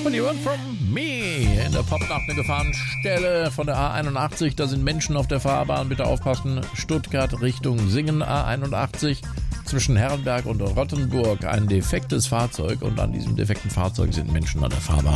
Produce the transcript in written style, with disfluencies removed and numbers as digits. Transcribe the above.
You Want From Me. In der Popnacht eine Gefahrenstelle von der A81. Da sind Menschen auf der Fahrbahn. Bitte aufpassen. Stuttgart Richtung Singen A81. Zwischen Herrenberg und Rottenburg ein defektes Fahrzeug. Und an diesem defekten Fahrzeug sind Menschen an der Fahrbahn.